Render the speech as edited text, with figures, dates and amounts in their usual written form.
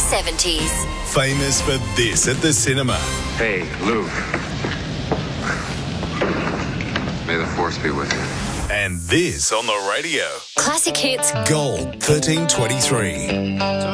70s. Famous for this at the cinema. Hey, Luke. May the force be with you. And this on the radio. Classic hits. Gold 1323.